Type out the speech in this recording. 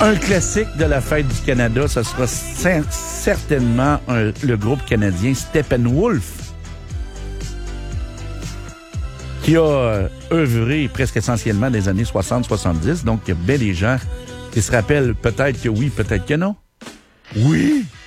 Un classique de la fête du Canada, ce sera certainement le groupe canadien Steppenwolf, qui a œuvré presque essentiellement des années 60-70. Donc, il y a bien des gens qui se rappellent peut-être que oui, peut-être que non. Oui!